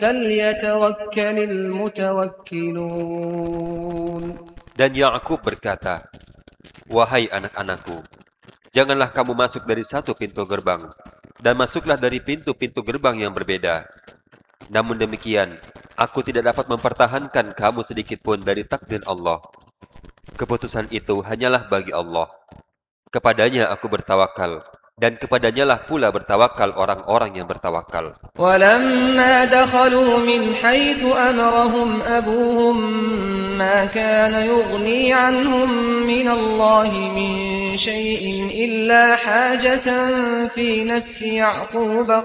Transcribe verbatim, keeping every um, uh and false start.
فليتوكل المتوكلون. Dan Yakub berkata, wahai anak-anakku, janganlah kamu masuk dari satu pintu gerbang, dan masuklah dari pintu-pintu gerbang yang berbeda. Namun demikian, aku tidak dapat mempertahankan kamu sedikit pun dari takdir Allah. Keputusan itu hanyalah bagi Allah. Kepadanya aku bertawakal, dan kepadanya lah pula bertawakal orang-orang yang bertawakal. وَلَمَّا دَخَلُوا مِنْ حَيْثُ أَمَرَهُمْ أَبُوهُمْ مَا كَانَ يُغْنِي عَنْهُمْ مِنَ اللَّهِ مِنْ شَيْءٍ إِلَّا حَاجَةً فِي نَفْسِ يَعْقُوبَ